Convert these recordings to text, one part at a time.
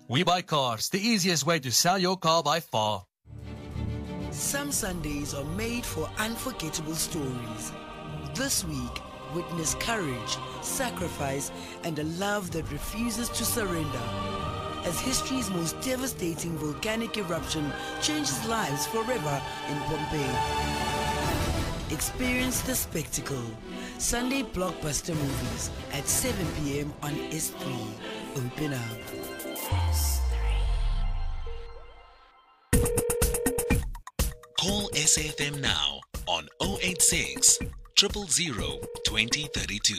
We Buy Cars, the easiest way to sell your car by far. Some Sundays are made for unforgettable stories. This week, witness courage, sacrifice, and a love that refuses to surrender. As history's most devastating volcanic eruption changes lives forever in Pompeii. Experience the spectacle. Sunday blockbuster movies at 7 p.m. on S3. Open up. Call SAFM now on 086 000 2032.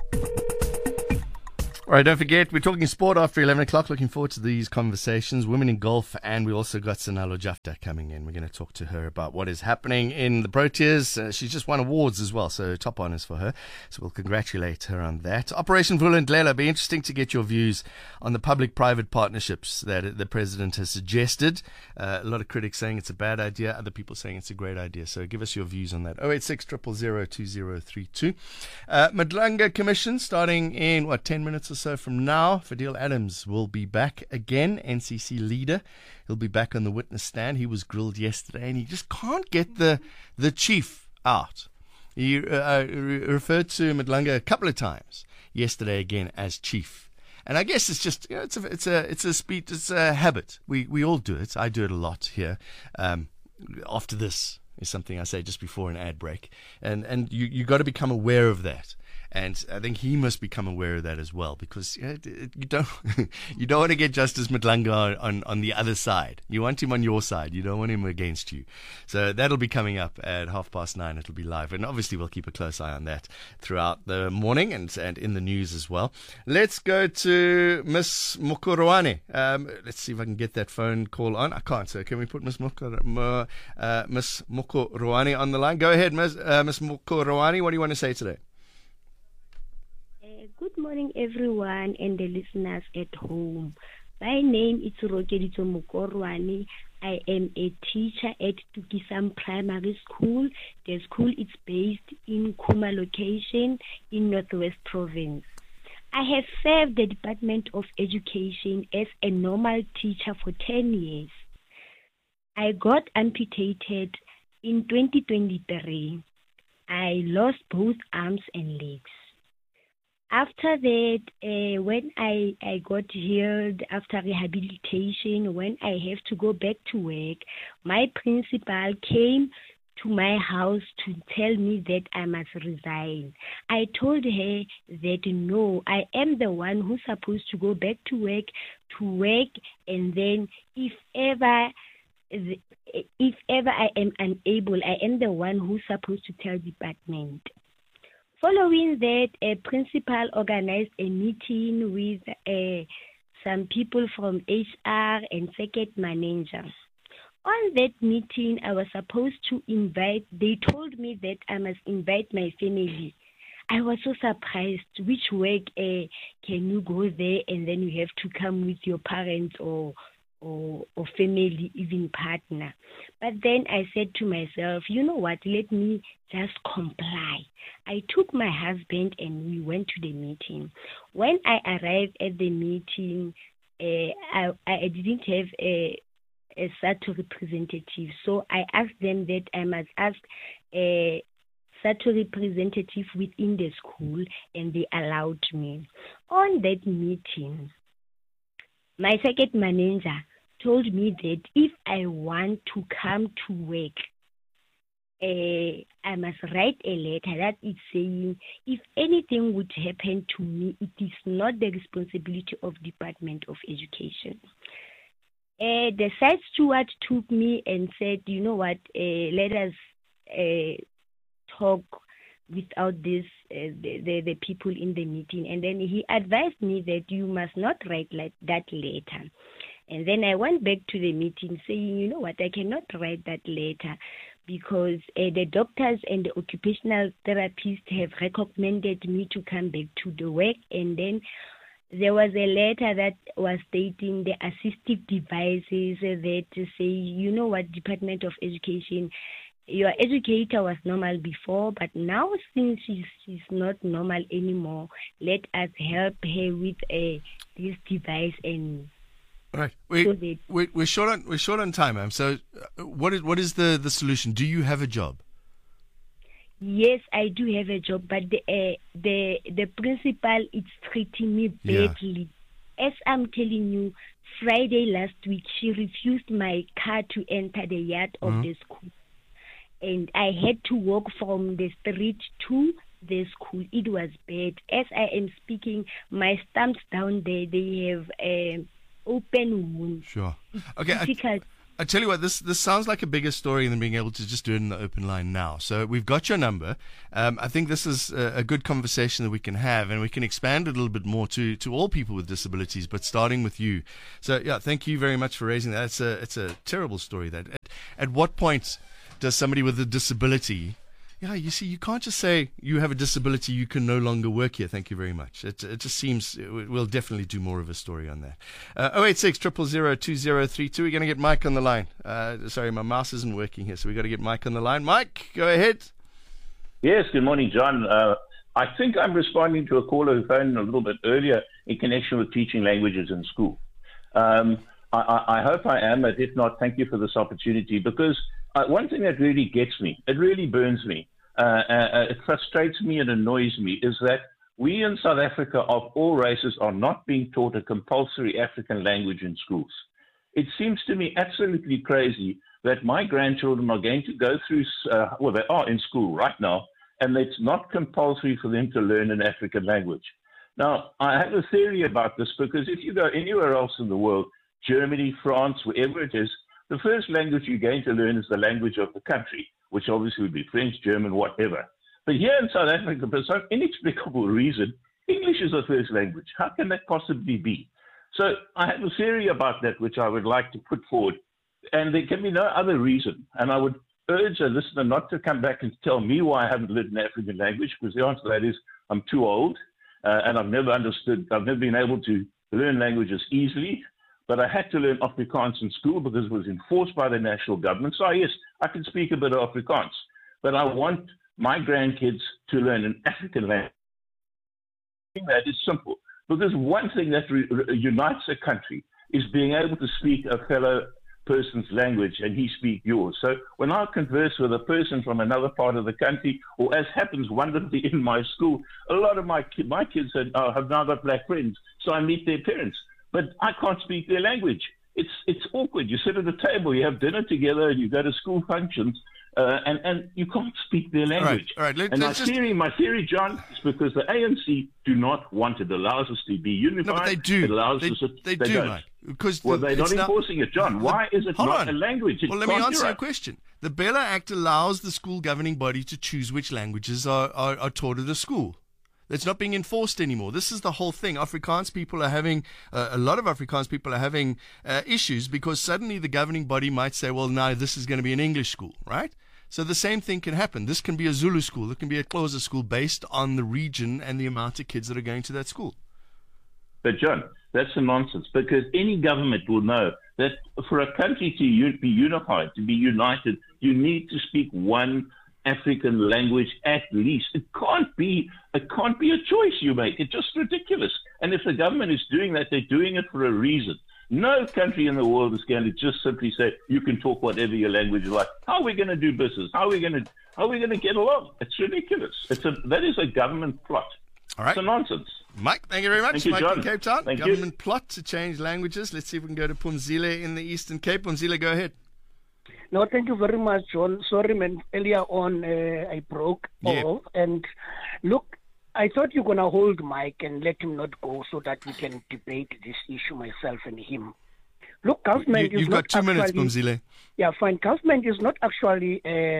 All right, don't forget, we're talking sport after 11 o'clock. Looking forward to these conversations. Women in golf, and we also got Sanalo Jafta coming in. We're going to talk to her about what is happening in the Proteas. She's just won awards as well, so top honors for her. So we'll congratulate her on that. Operation Vulindlela, be interesting to get your views on the public-private partnerships that the president has suggested. A lot of critics saying it's a bad idea, other people saying it's a great idea. So give us your views on that. 086 000 2032. Madlanga Commission starting in, 10 minutes or so from now. Fadil Adams will be back again, NCC leader. He'll be back on the witness stand. He was grilled yesterday and he just can't get the chief out. He referred to Madlanga a couple of times yesterday again as chief. And I guess it's just, it's a habit. We all do it. I do it a lot here. After this is something I say just before an ad break. And you got to become aware of that. And I think he must become aware of that as well, because you don't want to get Justice Madlanga on the other side. You want him on your side. You don't want him against you. So that'll be coming up at 9:30. It'll be live, and obviously we'll keep a close eye on that throughout the morning and in the news as well. Let's go to Miss Mokorwane. Let's see if I can get that phone call on. I can't. So can we put Miss Mokorwane on the line? Go ahead, Miss Mokorwane. What do you want to say today? Good morning, everyone, and the listeners at home. My name is Rokedito Mokorwane. I am a teacher at Tukisam Primary School. The school is based in Kuma location in Northwest Province. I have served the Department of Education as a normal teacher for 10 years. I got amputated in 2023. I lost both arms and legs. After that, when I got healed after rehabilitation, when I have to go back to work, my principal came to my house to tell me that I must resign. I told her that no, I am the one who's supposed to go back to work, and then if ever I am unable, I am the one who's supposed to tell the department. Following that, a principal organized a meeting with some people from HR and circuit manager. On that meeting, I was supposed to they told me that I must invite my family. I was so surprised. Which work can you go there and then you have to come with your parents or family, even partner? But then I said to myself, you know what, let me just comply. I took my husband and we went to the meeting. When I arrived at the meeting, I didn't have a SATO representative, so I asked them that I must ask a SATO representative within the school, and they allowed me. On that meeting, my circuit manager told me that if I want to come to work, I must write a letter that is saying if anything would happen to me, it is not the responsibility of Department of Education. The site steward took me and said, you know what, let us talk without this, the people in the meeting. And then he advised me that you must not write that letter. And then I went back to the meeting saying, you know what, I cannot write that letter because the doctors and the occupational therapists have recommended me to come back to the work. And then there was a letter that was stating the assistive devices that say, you know what, Department of Education, your educator was normal before, but now since she's not normal anymore, let us help her with this device and All right. So that We're short on time, ma'am. So what is the solution? Do you have a job? yes, I do have a job, but the principal is treating me Yeah. badly. As I'm telling you, Friday last week, she refused my car to enter the yard of the school. And I had to walk from the street to the school. It was bad. As I am speaking, my stumps down there, they have open wounds. Sure. Okay. Difficult. I tell you what, this sounds like a bigger story than being able to just do it in the open line now. So we've got your number. I think this is a good conversation that we can have, and we can expand it a little bit more to all people with disabilities, but starting with you. So yeah, thank you very much for raising that. It's a terrible story. That at what point does somebody with a disability? Yeah, you see, you can't just say you have a disability, you can no longer work here. Thank you very much. It just seems we'll definitely do more of a story on that. 086 000 2032. We're going to get Mike on the line. Sorry, my mouse isn't working here, so we've got to get Mike on the line. Mike, go ahead. Yes, good morning, John. I think I'm responding to a caller who phoned a little bit earlier in connection with teaching languages in school. I hope I am, but if not, thank you for this opportunity, because one thing that really gets me, it really burns me, it frustrates me and annoys me, is that we in South Africa of all races are not being taught a compulsory African language in schools. It seems to me absolutely crazy that my grandchildren are going to go through, well, they are in school right now, and it's not compulsory for them to learn an African language. Now, I have a theory about this, because if you go anywhere else in the world, Germany, France, wherever it is, the first language you're going to learn is the language of the country, which obviously would be French, German, whatever. But here in South Africa, for some inexplicable reason, English is the first language. How can that possibly be? So I have a theory about that, which I would like to put forward. And there can be no other reason. And I would urge a listener not to come back and tell me why I haven't learned an African language, because the answer to that is I'm too old, and I've never been able to learn languages easily. But I had to learn Afrikaans in school because it was enforced by the national government. So yes, I can speak a bit of Afrikaans, but I want my grandkids to learn an African language. That is simple, because one thing that unites a country is being able to speak a fellow person's language and he speak yours. So when I converse with a person from another part of the country, or as happens wonderfully in my school, a lot of my kids have now got black friends, so I meet their parents. But I can't speak their language. It's awkward. You sit at a table, you have dinner together, you go to school functions, and you can't speak their language. All right. My theory, John, is because the ANC do not want it. It allows us to be unified. No, but they do. It allows they do, Mike. Because they're not enforcing it, John. Why is it not a language? Well, let me answer your question. The Bela Act allows the school governing body to choose which languages are taught at the school. It's not being enforced anymore. This is the whole thing. Afrikaans people are having, a lot of Afrikaans people are having issues because suddenly the governing body might say, well, now this is going to be an English school, right? So the same thing can happen. This can be a Zulu school. It can be a Xhosa school based on the region and the amount of kids that are going to that school. But John, that's a nonsense, because any government will know that for a country to be unified, to be united, you need to speak one African language at least. It can't be a choice you make. It's just ridiculous. And if the government is doing that, they're doing it for a reason. No country in the world is going to just simply say you can talk whatever your language is like. How are we going to do business? How are we going to get along? It's ridiculous. That is a government plot. All right. It's a nonsense. Mike, thank you very much. Thank you, Mike John. in Cape Town. Thank Government you. plot to change languages. Let's see if we can go to Pumzile in the Eastern Cape. Pumzile, go ahead. No, thank you very much, John. Sorry, man. Earlier on, I broke off. And look, I thought you were going to hold Mike and let him not go so that we can debate this issue, myself and him. Look, government is You've not got 2 minutes, actually, Pumzile. Yeah, fine. Government is not actually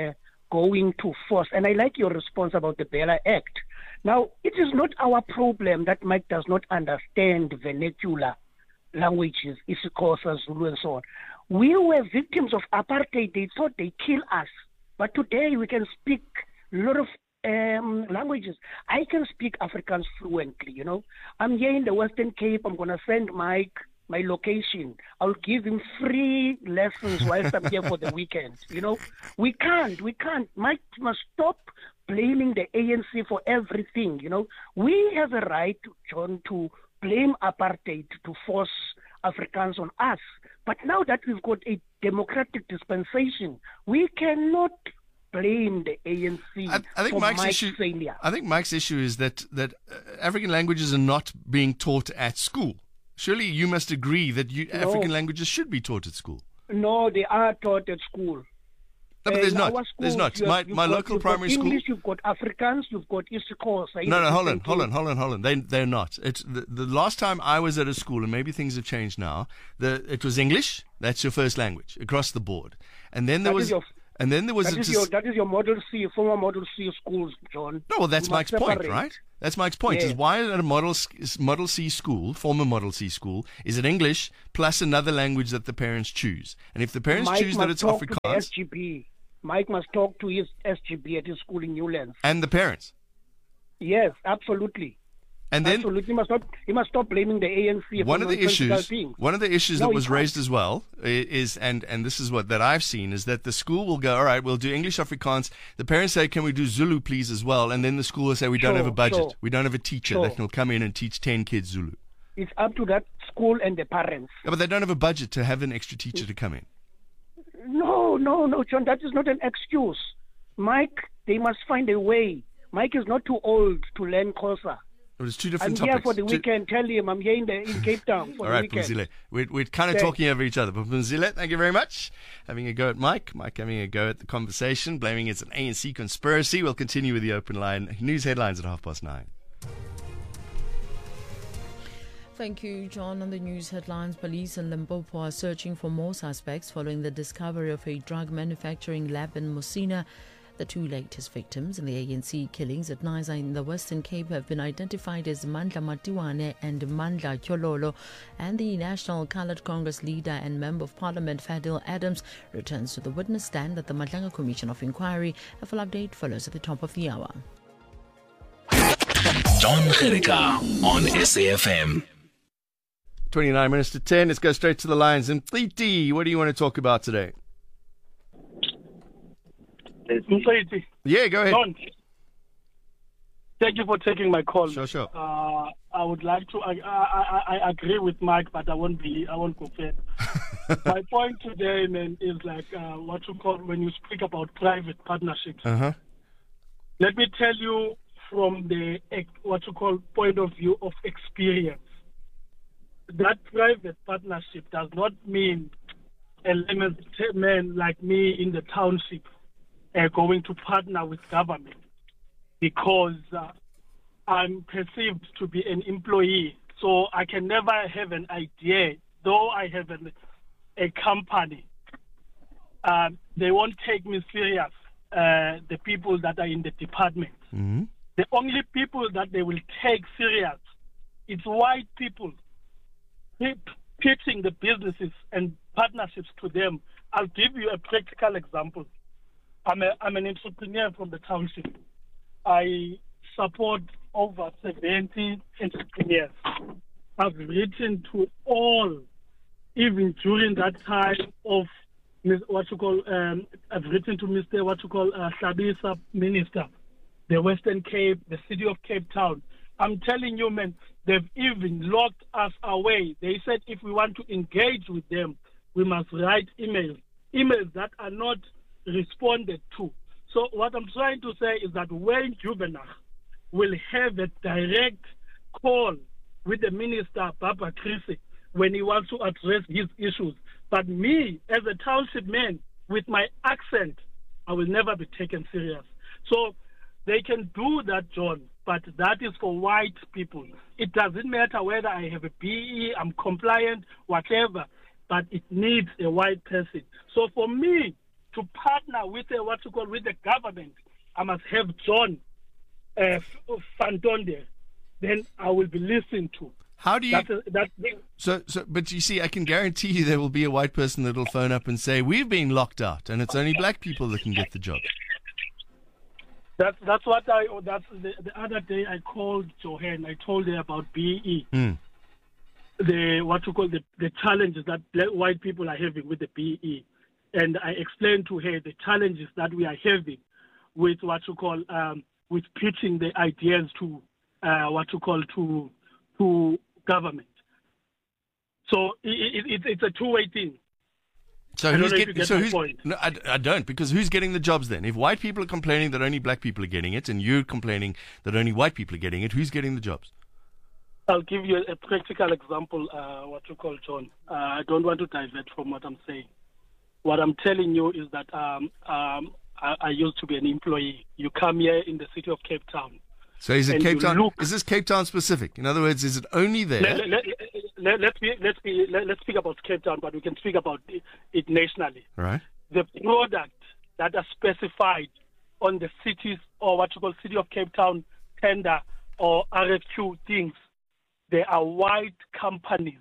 going to force. And I like your response about the Bela Act. Now, it is not our problem that Mike does not understand vernacular languages, isiXhosa, Zulu, and so on. We were victims of apartheid. They thought they kill us. But today we can speak a lot of languages. I can speak Afrikaans fluently, you know. I'm here in the Western Cape. I'm going to send Mike my location. I'll give him free lessons whilst I'm here for the weekend. You know, we can't. Mike must stop blaming the ANC for everything. You know, we have a right, John, to blame apartheid, to force Afrikaans on us. But now that we've got a democratic dispensation, we cannot blame the ANC I think for Mike's failure. I think Mike's issue is that African languages are not being taught at school. Surely you must agree that African languages should be taught at school. No, they are taught at school. No, but there's not. There's not. My local primary school. English, you've got Afrikaans, you've got isiXhosa. No, hold on. They're not. The last time I was at a school, and maybe things have changed now. It was English. That's your first language across the board, and then there was. That is your Model C, former Model C schools, John. No, well, that's Mike's point, right? That's Mike's point. Yeah. Is why at a Model C school, former Model C school, is it English plus another language that the parents choose? And if the parents choose that it's Afrikaans, Mike must talk to his SGB at his school in Newlands. And the parents. Yes, absolutely. And then absolutely, he must stop blaming the ANC. One of the issues that was raised as well is, and this is what that I've seen, is that the school will go, all right, we'll do English Afrikaans. The parents say, can we do Zulu please as well? And then the school will say, we don't have a budget. We don't have a teacher that will come in and teach 10 kids Zulu. It's up to that school and the parents. Yeah, but they don't have a budget to have an extra teacher to come in. No, John, that is not an excuse. Mike, they must find a way. Mike is not too old to learn Xhosa. It was two different I'm topics. here for the weekend. Tell him I'm here in Cape Town for all right, the weekend. Mzile. We're kind of talking over each other. But Mzile, thank you very much. Having a go at Mike having a go at the conversation, blaming it's an ANC conspiracy. We'll continue with the open line. News headlines at 9:30. Thank you, John. On the news headlines, police in Limpopo are searching for more suspects following the discovery of a drug manufacturing lab in Musina. The two latest victims in the ANC killings at Nisa in the Western Cape have been identified as Mandla Matiwane and Mandla Kyololo, and the National Coloured Congress leader and Member of Parliament Fadil Adams returns to the witness stand at the Madlanga Commission of Inquiry. A full update follows at the top of the hour. John Gerika on SAFM. 29 minutes to 10. Let's go straight to the lines. And Titi, what do you want to talk about today? Yeah, go ahead. John, thank you for taking my call. Sure. I would like to. I agree with Mike, but I won't go further. My point today, man, is like what you call when you speak about private partnerships. Let me tell you from the what you call point of view of experience. That private partnership does not mean a layman's man like me in the township going to partner with government because I'm perceived to be an employee. So I can never have an idea, though I have a company. They won't take me serious, the people that are in the department. Mm-hmm. The only people that they will take serious, it's white people. Pitching the businesses and partnerships to them. I'll give you a practical example. I'm an entrepreneur from the township. I support over 70 entrepreneurs. I've written to all, even during that time of I've written to Mr. Hlabisa Minister, the Western Cape, the city of Cape Town. I'm telling you, man, they've even locked us away. They said if we want to engage with them, we must write emails that are not responded to. So what I'm trying to say is that when Juvenal will have a direct call with the Minister, Baba Krisi, when he wants to address his issues. But me, as a township man, with my accent, I will never be taken serious. So they can do that, John, but that is for white people. It doesn't matter whether I have a BE, I'm compliant, whatever, but it needs a white person. So for me to partner with with the government, I must have John Fantonde. Then I will be listened to. How do you? But you see, I can guarantee you there will be a white person that will phone up and say, "We've been locked out, and it's only black people that can get the job." That's the other day I called Johann. I told her about BE. The challenges that white people are having with the BE, and I explained to her the challenges that we are having with with pitching the ideas to to government. So it's a two-way thing. So I don't who's know if you getting? get So my who's? point. No, I don't, because who's getting the jobs then? If white people are complaining that only black people are getting it, and you're complaining that only white people are getting it, who's getting the jobs? I'll give you a practical example, John. I don't want to divert from what I'm saying. What I'm telling you is that I used to be an employee. You come here in the city of Cape Town. So is it Cape Town? Is this Cape Town specific? In other words, is it only there? Let's speak about Cape Town, but we can speak about it nationally. Right. The product that are specified on the cities or City of Cape Town tender or RFQ things, they are white companies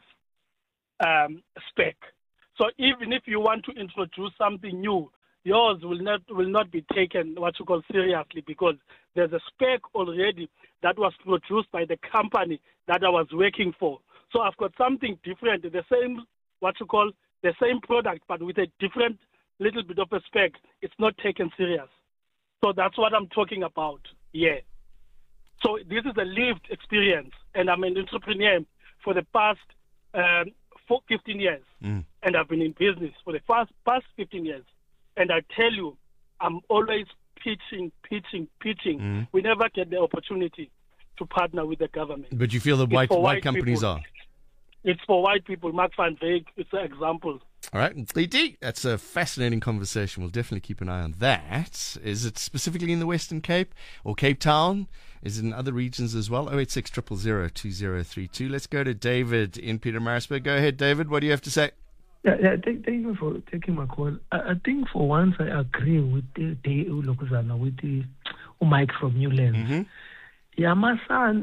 spec. So even if you want to introduce something new, yours will not be taken seriously, because there's a spec already that was produced by the company that I was working for. So I've got something different, the same the same product, but with a different little bit of a spec. It's not taken serious. So that's what I'm talking about. Yeah. So this is a lived experience, and I'm an entrepreneur for the past 15 years, and I've been in business for the past 15 years. And I tell you, I'm always pitching. We never get the opportunity to partner with the government. But you feel that white companies people. are? It's for white people. Mark van Wyk, it's an example. All right, Tliti, that's a fascinating conversation. We'll definitely keep an eye on that. Is it specifically in the Western Cape or Cape Town? Is it in other regions as well? 086 000 2032. Let's go to David in Pietermaritzburg. Go ahead, David. What do you have to say? Yeah, thank you for taking my call. I think for once I agree with the Lokuzana, with the Mike from Newlands. Mm-hmm. Yeah, my son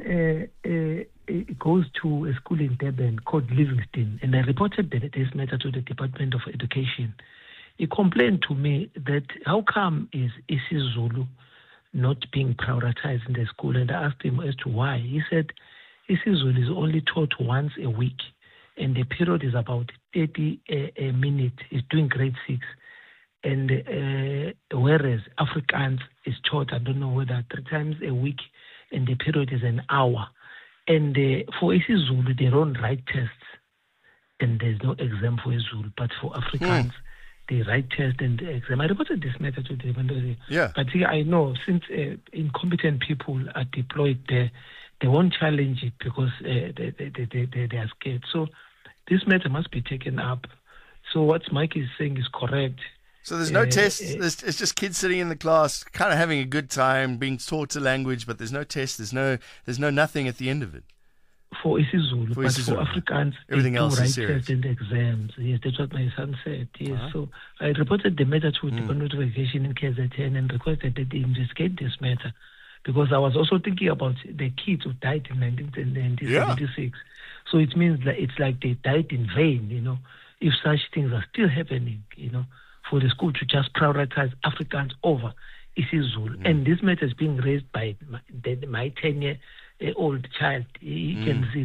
goes to a school in Durban called Livingston, and I reported this matter to the Department of Education. He complained to me that how come is isiZulu not being prioritized in the school, and I asked him as to why. He said isiZulu is only taught once a week, and the period is about 30 minutes. He's doing grade 6. And whereas Afrikaans is taught, I don't know whether 3 times a week, and the period is an hour. And for isiZulu, they don't write tests, and there's no exam for isiZulu. But for Afrikaans, they write tests and exam. I reported this matter to the Yeah. But I know since incompetent people are deployed there, they won't challenge it because they are scared. So this matter must be taken up. So what Mike is saying is correct. So there's no tests. It's just kids sitting in the class, kind of having a good time, being taught a language, but there's no test. There's no nothing at the end of it. For isiZulu, but for Afrikaans, everything else is serious. Tests and exams. Yes, that's what my son said. Yes, so I reported the matter to the Department of Education in KZN and requested that they investigate this matter, because I was also thinking about the kids who died in 1976. So it means that it's like they died in vain, if such things are still happening, for the school to just prioritize Afrikaans over isiZulu. And this matter is being raised by my 10-year-old child. He can see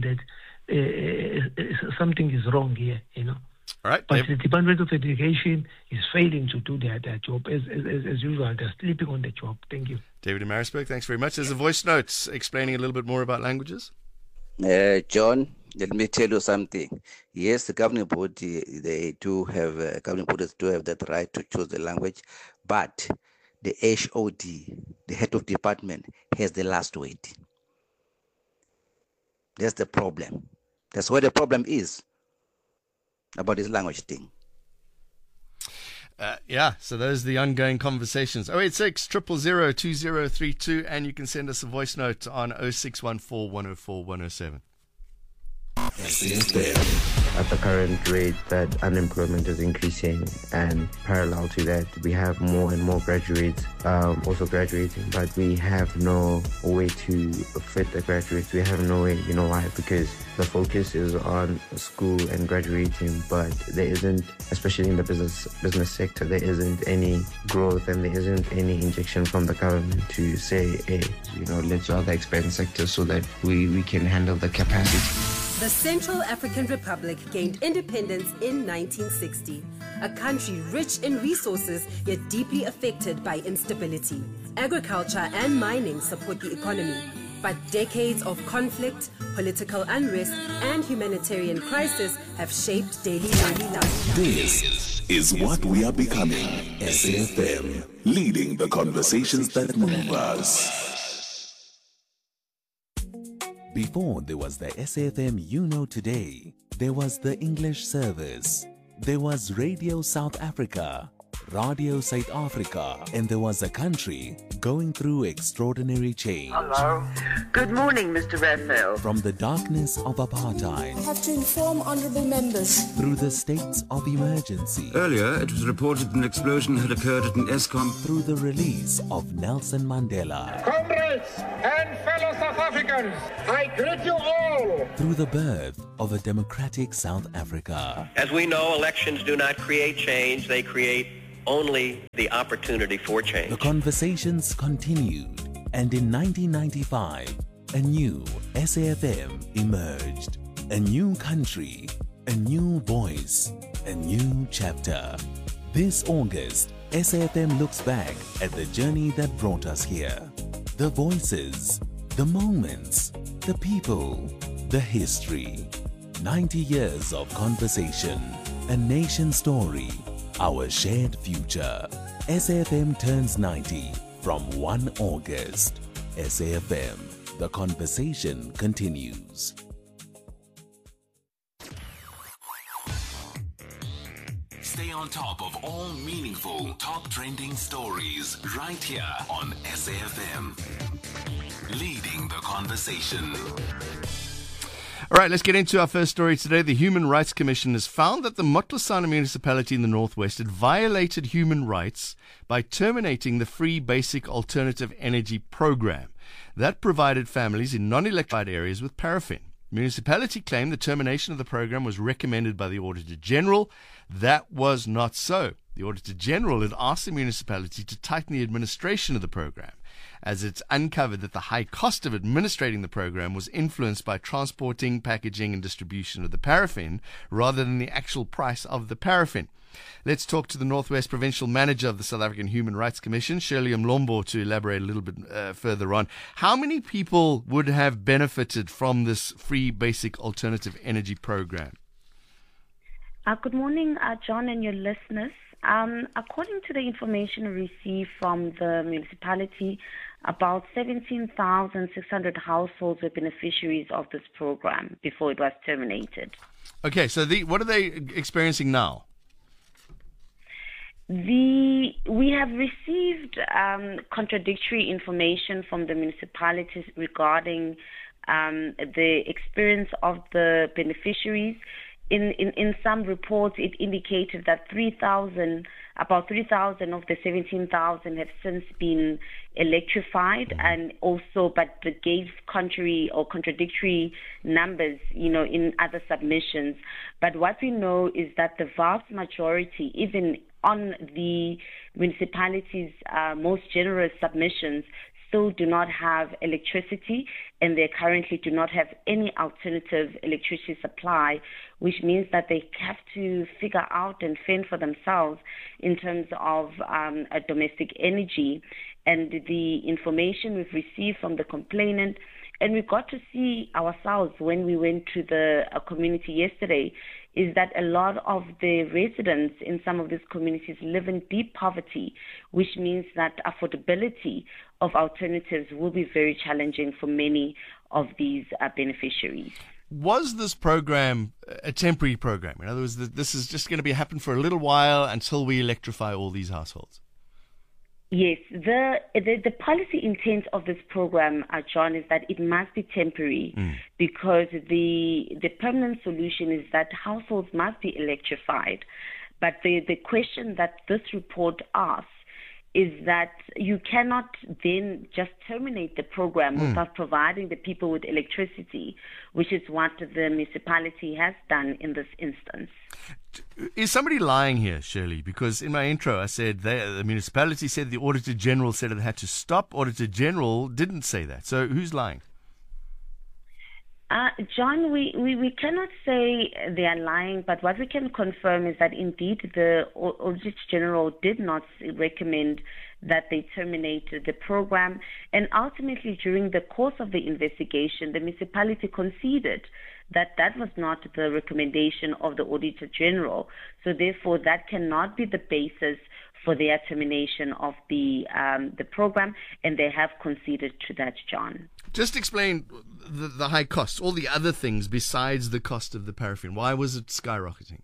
that something is wrong here, All right, but the Department of Education is failing to do their job. As usual, they're sleeping on the job. Thank you. David in Maritzburg, thanks very much. There's a voice note explaining a little bit more about languages. John, let me tell you something. Yes, the governing body, governing bodies do have that right to choose the language, but the HOD, the head of department, has the last word. That's the problem. That's where the problem is about this language thing. So those are the ongoing conversations. 086 000 2032, and you can send us a voice note on 0614 104 107. At the current rate that unemployment is increasing, and parallel to that, we have more and more graduates also graduating, but we have no way to fit the graduates. We have no way, why? Because the focus is on school and graduating, but there isn't, especially in the business sector, there isn't any growth and there isn't any injection from the government to say, hey, let's rather expand sectors so that we can handle the capacity. The Central African Republic gained independence in 1960, a country rich in resources yet deeply affected by instability. Agriculture and mining support the economy, but decades of conflict, political unrest, and humanitarian crisis have shaped daily life. This is what we are becoming. SAFM, leading the conversations that move us. Before there was the SAFM you know today, there was the English service. There was Radio South Africa, Radio South Africa, and there was a country going through extraordinary change. Hello. Good morning, Mr. Raphael. From the darkness of apartheid I have to inform honourable members. through the states of emergency, Earlier, it was reported an explosion had occurred at an ESCOM. through the release of Nelson Mandela, Comrades and fellow South Africans, I greet you all. through the birth of a democratic South Africa. As we know, elections do not create change, they create only the opportunity for change. The conversations continued, and in 1995, a new SAFM emerged. A new country, a new voice, a new chapter. This August, SAFM looks back at the journey that brought us here. The voices, the moments, the people, the history. 90 years of conversation, a nation story, our shared future. SAFM turns 90 from 1 August. SAFM, the conversation continues. Stay on top of all meaningful, top trending stories right here on SAFM. Leading the conversation. All right, let's get into our first story today. The Human Rights Commission has found that the Motlotsana municipality in the northwest had violated human rights by terminating the free basic alternative energy program that provided families in non-electrified areas with paraffin. The municipality claimed the termination of the program was recommended by the Auditor General. That was not so. The Auditor General had asked the municipality to tighten the administration of the program, as it's uncovered that the high cost of administrating the program was influenced by transporting, packaging and distribution of the paraffin rather than the actual price of the paraffin. Let's talk to the Northwest Provincial Manager of the South African Human Rights Commission, Shirley Mlombo, to elaborate a little bit further on. How many people would have benefited from this free basic alternative energy program? Good morning, John and your listeners. According to the information received from the municipality, about 17,600 households were beneficiaries of this program before it was terminated. Okay, so what are they experiencing now? We have received contradictory information from the municipalities regarding the experience of the beneficiaries. In some reports, it indicated that about 3,000 of the 17,000 have since been electrified, and also, but they gave contrary or contradictory numbers, in other submissions. But what we know is that the vast majority, even on the municipalities' most generous submissions, still do not have electricity, and they currently do not have any alternative electricity supply, which means that they have to figure out and fend for themselves in terms of a domestic energy. And the information we've received from the complainant, and we got to see ourselves when we went to the community yesterday, is that a lot of the residents in some of these communities live in deep poverty, which means that affordability of alternatives will be very challenging for many of these beneficiaries. Was this program a temporary program? In other words, this is just going to happen for a little while until we electrify all these households? Yes, the policy intent of this program, John, is that it must be temporary, because the permanent solution is that households must be electrified. But the question that this report asks is that you cannot then just terminate the program without providing the people with electricity, which is what the municipality has done in this instance. Is somebody lying here, Shirley? Because in my intro I said the municipality said the Auditor General said it had to stop. Auditor General didn't say that. So who's lying? John, we cannot say they are lying, but what we can confirm is that indeed the Auditor General did not recommend that they terminated the program. And ultimately, during the course of the investigation, the municipality conceded that that was not the recommendation of the Auditor General. So therefore, that cannot be the basis for their termination of the program, and they have conceded to that, John. Just explain the high costs, all the other things besides the cost of the paraffin. Why was it skyrocketing?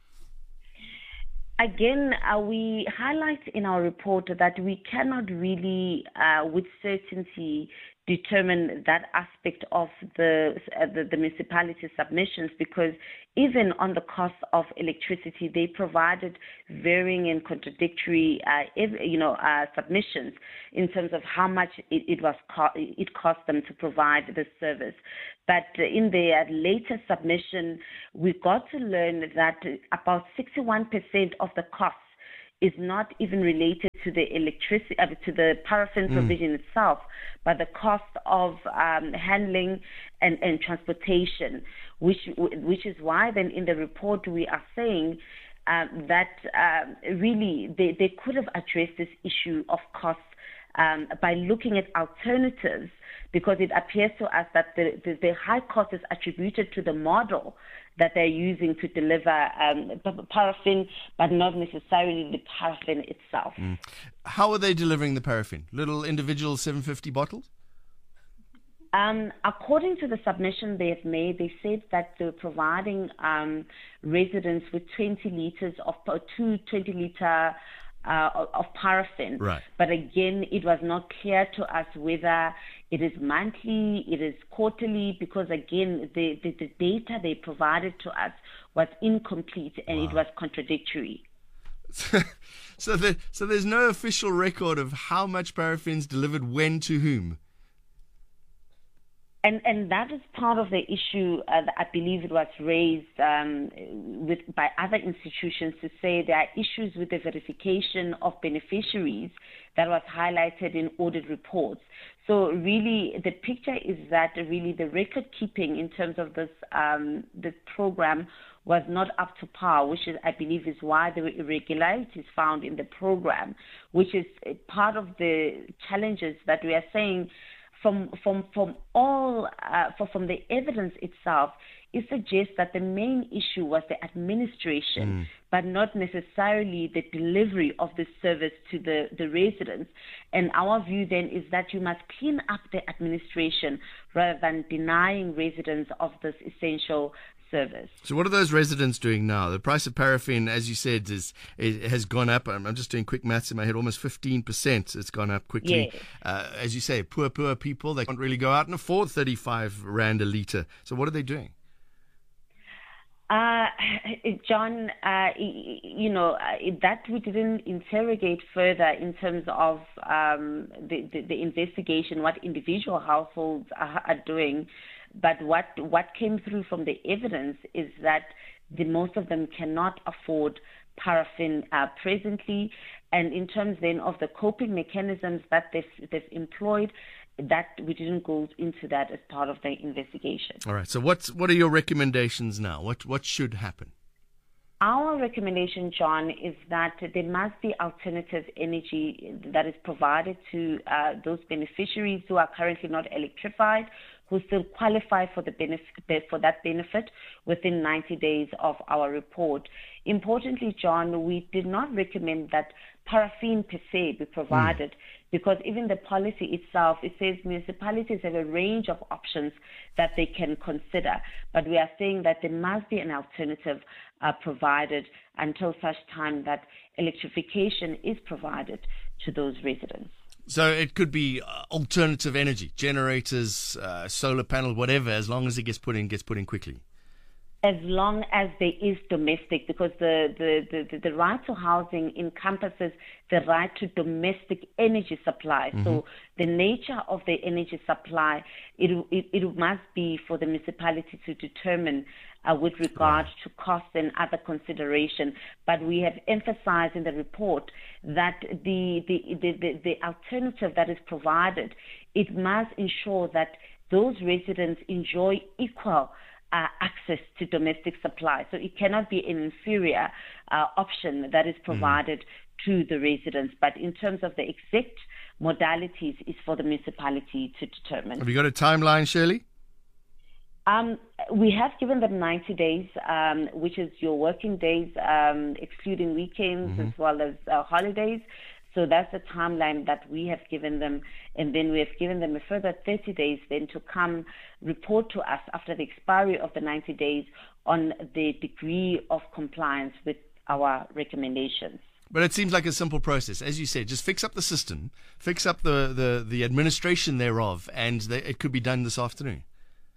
Again, we highlight in our report that we cannot really, with certainty, determine that aspect of the municipality submissions, because even on the cost of electricity, they provided varying and contradictory, submissions in terms of how much it cost them to provide the service. But in their latest submission, we got to learn that about 61% of the costs is not even related to the electricity, to the paraffin provision itself, but the cost of handling and transportation, which is why then in the report we are saying that really they could have addressed this issue of costs by looking at alternatives, because it appears to us that the high cost is attributed to the model that they're using to deliver paraffin, but not necessarily the paraffin itself. How are they delivering the paraffin? Little individual 750 bottles? According to the submission they have made, they said that they're providing residents with 20 liters of 220-liter of paraffin. Right. But again, it was not clear to us whether it is monthly, it is quarterly, because again, the data they provided to us was incomplete and it was contradictory. So there's no official record of how much paraffin's delivered when to whom. And that is part of the issue. I believe it was raised by other institutions to say there are issues with the verification of beneficiaries that was highlighted in audit reports. So really, the picture is that really the record keeping in terms of this program was not up to par, which is, I believe, is why there were irregularities found in the program, which is part of the challenges that we are saying. From the evidence itself, it suggests that the main issue was the administration, but not necessarily the delivery of the service to the residents. And our view then is that you must clean up the administration rather than denying residents of this essential service. So what are those residents doing now? The price of paraffin, as you said, has gone up. I'm just doing quick maths in my head, almost 15%. It's gone up quickly. Yes. As you say, poor people, they can't really go out and afford 35 Rand a litre. So what are they doing? John, that we didn't interrogate further in terms of the investigation, what individual households are doing. But what came through from the evidence is that most of them cannot afford paraffin presently. And in terms then of the coping mechanisms that they've employed, that we didn't go into that as part of the investigation. All right. So what are your recommendations now? What should happen? Our recommendation, John, is that there must be alternative energy that is provided to those beneficiaries who are currently not electrified, who still qualify for that benefit within 90 days of our report. Importantly, John, we did not recommend that paraffin per se be provided, because even the policy itself, it says municipalities have a range of options that they can consider. But we are saying that there must be an alternative provided until such time that electrification is provided to those residents. So it could be alternative energy, generators, solar panels, whatever, as long as it gets put in quickly. As long as there is domestic, because the right to housing encompasses the right to domestic energy supply. Mm-hmm. So the nature of the energy supply, it must be for the municipality to determine with regard to cost and other consideration. But we have emphasized in the report that the alternative that is provided, it must ensure that those residents enjoy equal access to domestic supply. So it cannot be an inferior option that is provided to the residents. But in terms of the exact modalities, is for the municipality to determine. Have you got a timeline, Shirley? We have given them 90 days, which is your working days, excluding weekends as well as holidays. So that's the timeline that we have given them. And then we have given them a further 30 days then to come report to us after the expiry of the 90 days on the degree of compliance with our recommendations. But it seems like a simple process. As you said, just fix up the system, fix up the administration thereof, and it could be done this afternoon.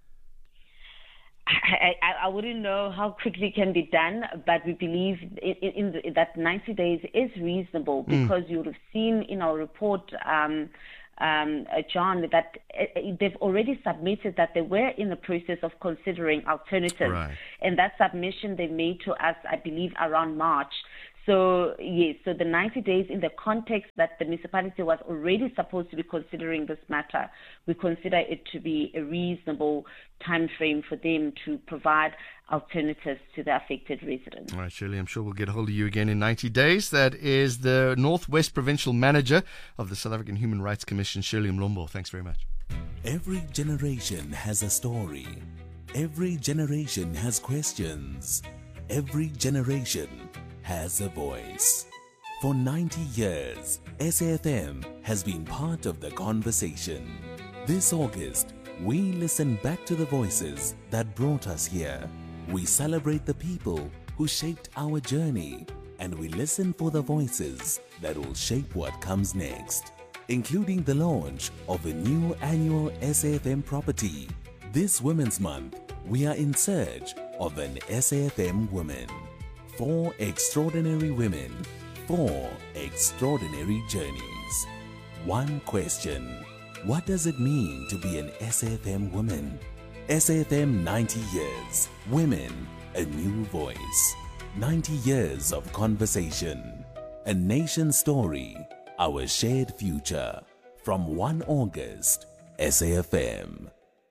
I wouldn't know how quickly it can be done, but we believe that 90 days is reasonable because you would have seen in our report, John, that they've already submitted that they were in the process of considering alternatives. Right. And that submission they made to us, I believe, around March. So, yes, so the 90 days in the context that the municipality was already supposed to be considering this matter, we consider it to be a reasonable time frame for them to provide alternatives to the affected residents. All right, Shirley, I'm sure we'll get hold of you again in 90 days. That is the Northwest Provincial Manager of the South African Human Rights Commission, Shirley Mlombo. Thanks very much. Every generation has a story. Every generation has questions. Every generation has a voice. For 90 years, SAFM has been part of the conversation. This August, we listen back to the voices that brought us here. We celebrate the people who shaped our journey, and we listen for the voices that will shape what comes next, including the launch of a new annual SAFM property. This Women's Month, we are in search of an SAFM woman. 4 extraordinary women, 4 extraordinary journeys. One question: what does it mean to be an SAFM woman? SAFM 90 years. Women, a new voice. 90 years of conversation. A nation story, our shared future. From 1 August, SAFM.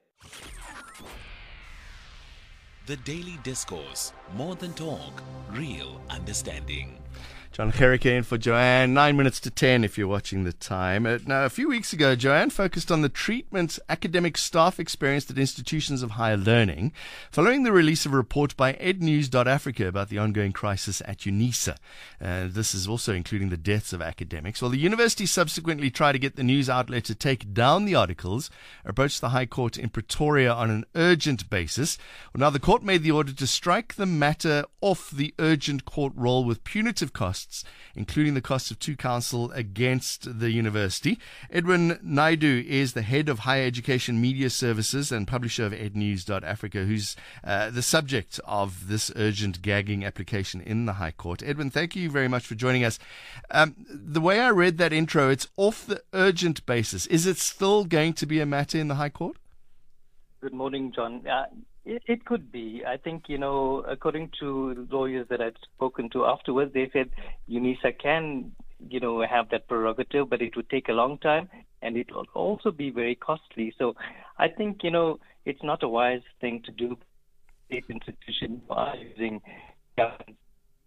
The Daily Discourse. More than talk, real understanding. John Gericke in for Joanne. 9 minutes to 10 if you're watching the time. Now, a few weeks ago, Joanne focused on the treatment academic staff experienced at institutions of higher learning following the release of a report by ednews.africa about the ongoing crisis at UNISA. This is also including the deaths of academics. Well, the university subsequently tried to get the news outlet to take down the articles, approached the High Court in Pretoria on an urgent basis. Well, now the court made the order to strike the matter off the urgent court roll with punitive costs, including the costs of 2 counsel against the university. Edwin Naidu is the head of higher education media services and publisher of ednews.africa, who's the subject of this urgent gagging application in the High Court. Edwin, thank you very much for joining us. The way I read that intro, it's off the urgent basis. Is it still going to be a matter in the High Court? Good morning, John. It could be. I think, according to lawyers that I've spoken to afterwards, they said UNISA can, have that prerogative, but it would take a long time and it will also be very costly. So I think, it's not a wise thing to do. State institutions are using government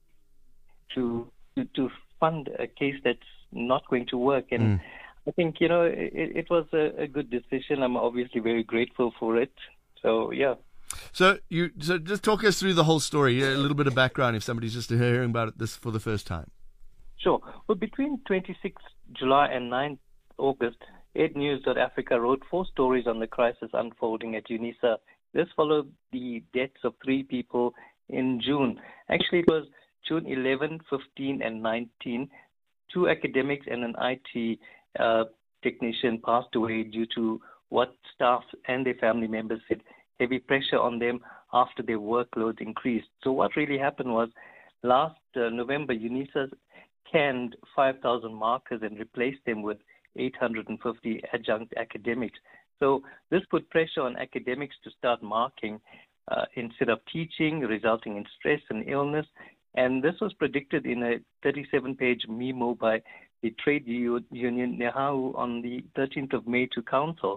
to fund a case that's not going to work. And I think, it was a good decision. I'm obviously very grateful for it. So, yeah. So just talk us through the whole story, a little bit of background if somebody's just hearing about this for the first time. Sure. Well, between 26th July and 9th August, ednews.africa wrote 4 stories on the crisis unfolding at UNISA. This followed the deaths of 3 people in June. Actually, it was June 11, 15, and 19. 2 academics and an IT technician passed away due to what staff and their family members said heavy pressure on them after their workload increased. So what really happened was last November, UNISA canned 5,000 markers and replaced them with 850 adjunct academics. So this put pressure on academics to start marking instead of teaching, resulting in stress and illness. And this was predicted in a 37-page memo by the trade union NEHAWU on the 13th of May to council.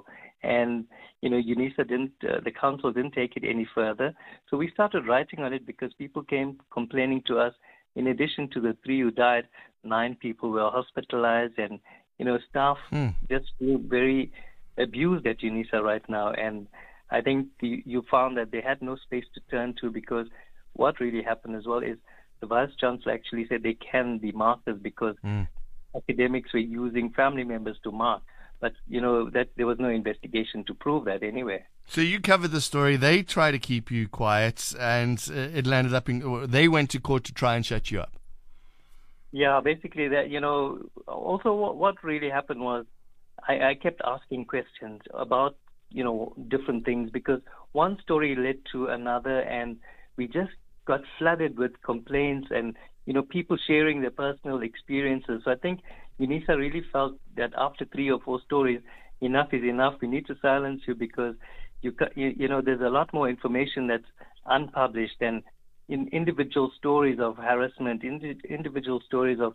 And, UNISA the council didn't take it any further. So we started writing on it because people came complaining to us. In addition to the 3 who died, 9 people were hospitalized, and, staff just feel very abused at UNISA right now. And I think you found that they had no space to turn to, because what really happened as well is the Vice-Chancellor actually said they can be markers because academics were using family members to mark. But, that there was no investigation to prove that anyway. So you covered the story. They tried to keep you quiet, and it landed up they went to court to try and shut you up. Yeah, basically that, also what really happened was I kept asking questions about, different things, because one story led to another, and we just got flooded with complaints and, people sharing their personal experiences. So I think UNISA really felt that after 3 or 4 stories, enough is enough. We need to silence you because, there's a lot more information that's unpublished, and in individual stories of harassment, individual stories of,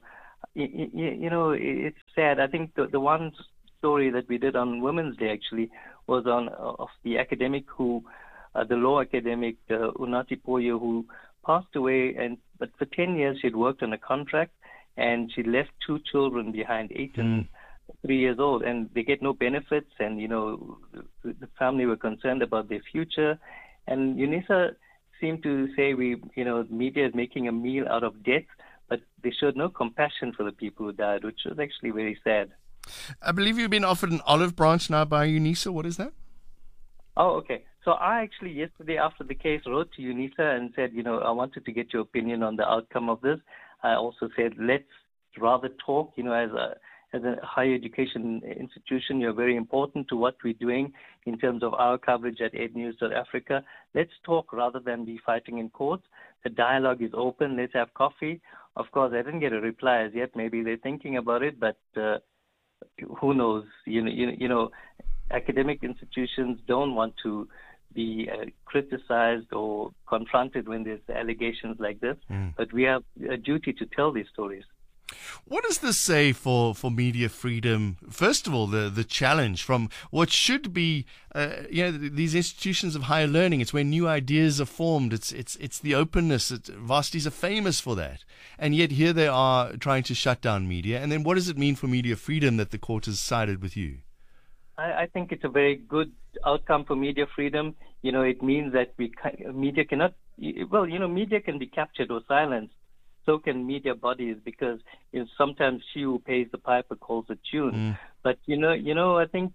it's sad. I think the one story that we did on Women's Day actually was of the academic the law academic, Unathi Poyo, who passed away, but for 10 years she'd worked on a contract, and she left 2 children behind, 8 and 3 years old, and they get no benefits, and, the family were concerned about their future. And UNISA seemed to say media is making a meal out of death, but they showed no compassion for the people who died, which was actually very sad. I believe you've been offered an olive branch now by UNISA. What is that? Oh, okay. So I actually, yesterday after the case, wrote to UNISA and said, I wanted to get your opinion on the outcome of this. I also said, let's rather talk, as a higher education institution, you're very important to what we're doing in terms of our coverage at EdNews.Africa. Let's talk rather than be fighting in court. The dialogue is open. Let's have coffee. Of course, I didn't get a reply as yet. Maybe they're thinking about it, but who knows? Academic institutions don't want to be criticized or confronted when there's allegations like this, but we have a duty to tell these stories. What does this say for media freedom? First of all, the challenge from what should be, these institutions of higher learning. It's where new ideas are formed. It's the openness. Varsities are famous for that, and yet here they are trying to shut down media. And then, what does it mean for media freedom that the court has sided with you? I think it's a very good outcome for media freedom. It means that media cannot. Media can be captured or silenced. So can media bodies, because sometimes she who pays the piper calls the tune. But I think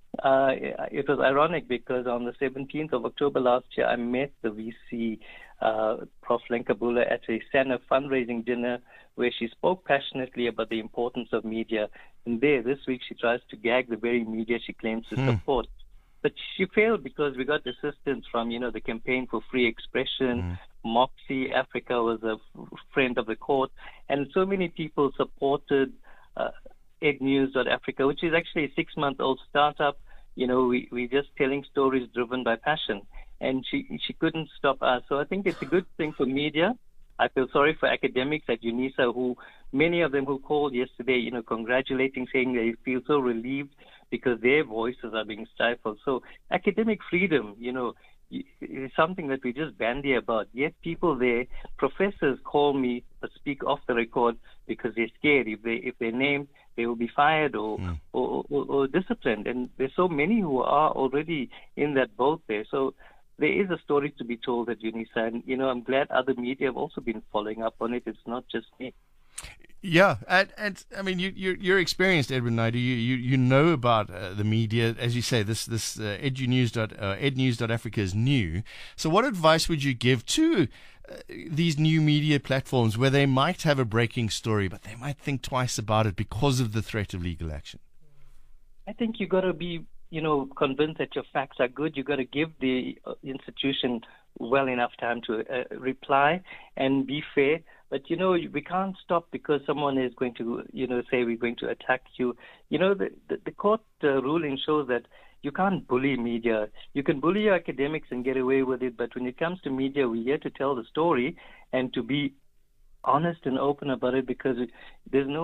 it was ironic because on the 17th of October last year, I met the VC, Prof. Lenkabula, at a SANA fundraising dinner where she spoke passionately about the importance of media. And this week, she tries to gag the very media she claims to support. But she failed because we got assistance from, the Campaign for Free Expression. Moxie Africa was a friend of the court, and so many people supported EdNews.Africa, which is actually a 6-month-old startup. We're just telling stories driven by passion, and she couldn't stop us. So I think it's a good thing for media. I feel sorry for academics at UNISA, who many of them who called yesterday, congratulating, saying they feel so relieved because their voices are being stifled. So academic freedom, is something that we just bandy about. Yet people there, professors call me or speak off the record because they're scared. If they're named, they will be fired or disciplined. And there's so many who are already in that boat there. So there is a story to be told at UNISA. And, I'm glad other media have also been following up on it. It's not just me. Yeah, and I mean, you're experienced, Edwin Naidu. You know about the media, as you say. This EdNews.Africa is new. So, what advice would you give to these new media platforms where they might have a breaking story, but they might think twice about it because of the threat of legal action? I think you got to be, convinced that your facts are good. You got to give the institution well enough time to reply and be fair. But, we can't stop because someone is going to, say we're going to attack you. The court ruling shows that you can't bully media. You can bully your academics and get away with it. But when it comes to media, we're here to tell the story and to be honest and open about it, because there's no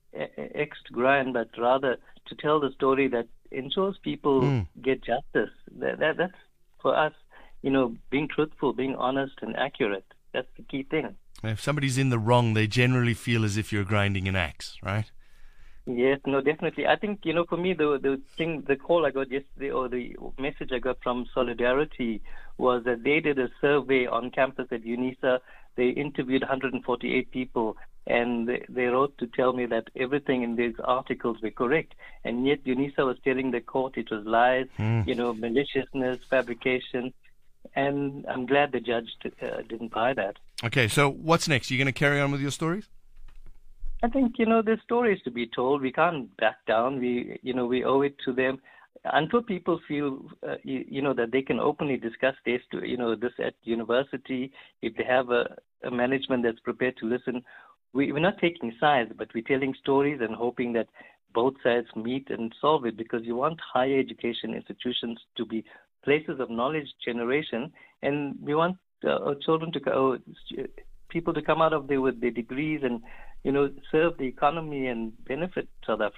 X to grind, but rather to tell the story that ensures people get justice. That's for us, being truthful, being honest and accurate. That's the key thing. If somebody's in the wrong, they generally feel as if you're grinding an axe, right? Yes, no, definitely. I think, for me, the call I got yesterday, or the message I got from Solidarity, was that they did a survey on campus at UNISA. They interviewed 148 people, and they wrote to tell me that everything in these articles were correct. And yet UNISA was telling the court it was lies, maliciousness, fabrication. And I'm glad the judge didn't buy that. Okay, so what's next? You going to carry on with your stories? I think, there's stories to be told. We can't back down. We owe it to them. Until people feel, that they can openly discuss this at university, if they have a management that's prepared to listen, we're not taking sides, but we're telling stories and hoping that both sides meet and solve it, because you want higher education institutions to be places of knowledge generation, and we want our children people to come out of there with their degrees and serve the economy and benefit South Africa.